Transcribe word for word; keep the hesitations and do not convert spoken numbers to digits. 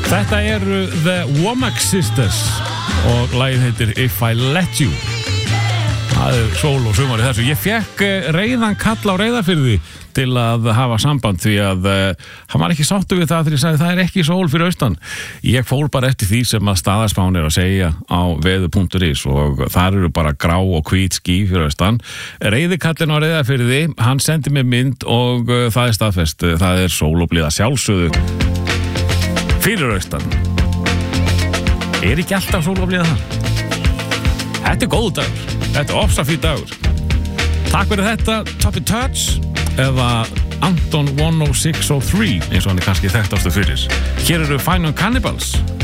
Þetta eru The Womack Sisters og lagið heitir If I Let You. Það er sól og sumar í þessu. Ég fekk reiðan kall á Reyðarfirði til að hafa samband því að uh, hann var ekki sáttur við það þegar ég sagði það er ekki sól fyrir austan. Ég fór bara eftir því sem að staðarspán er að segja á veður punktur is og þar eru bara grá og hvít ský fyrir austan. Reiðikallin á Reyðarfirði, hann sendi mér mynd og uh, það er staðfest. Það er sól og blíða sjálfsögðu fyrir austan. Er ekki alltaf sól og blíða það? Þetta er góð dagur. Þetta er ofsafýr dagur. Takk fyrir þetta, Top in Touch eða Anton one oh six oh three eins og hann er kannski þekktastu fyrir. Hér eru Fine on Cannibals.